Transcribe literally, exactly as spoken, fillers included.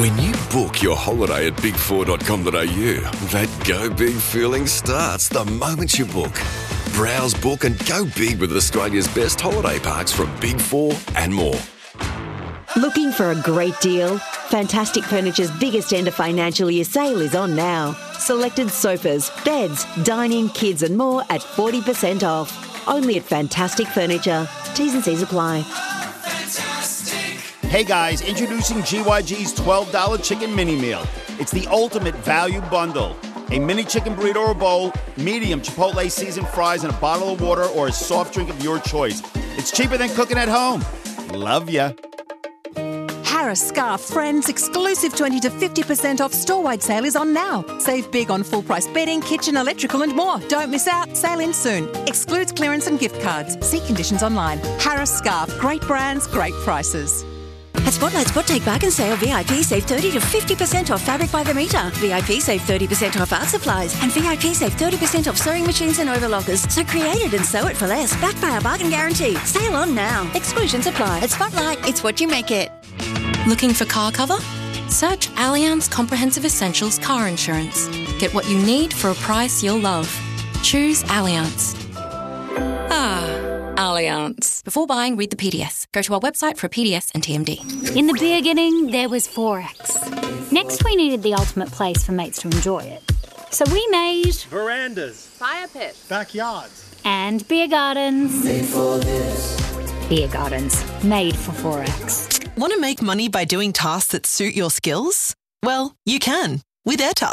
When you book your holiday at big four dot com dot a u, that go big feeling starts the moment you book. Browse, book and go big with Australia's best holiday parks from Big Four and more. Looking for a great deal? Fantastic Furniture's biggest end of financial year sale is on now. Selected sofas, beds, dining, kids and more at forty percent off. Only at Fantastic Furniture. T's and C's apply. Hey guys, introducing G Y G's twelve dollars chicken mini meal. It's the ultimate value bundle. A mini chicken burrito or bowl, medium Chipotle seasoned fries, and a bottle of water or a soft drink of your choice. It's cheaper than cooking at home. Love ya. Harris Scarf Friends exclusive twenty to fifty percent off store-wide sale is on now. Save big on full-price bedding, kitchen, electrical and more. Don't miss out. Sale in soon. Excludes clearance and gift cards. See conditions online. Harris Scarf. Great brands, great prices. At Spotlight Spot Take Bargain Sale, V I P save thirty to fifty percent off fabric by the metre. V I P save thirty percent off art supplies. And V I P save thirty percent off sewing machines and overlockers. So create it and sew it for less. Backed by a bargain guarantee. Sale on now. Exclusions apply. At Spotlight, it's what you make it. Looking for car cover? Search Allianz Comprehensive Essentials Car Insurance. Get what you need for a price you'll love. Choose Allianz. Ah, Allianz. Before buying, read the P D S. Go to our website for a P D S and T M D. In the beginning, there was Forex. Next, we needed the ultimate place for mates to enjoy it. So we made... verandas, fire pits, backyards, and beer gardens. Made for this. Beer gardens. Made for Forex. Want to make money by doing tasks that suit your skills? Well, you can with AirTask.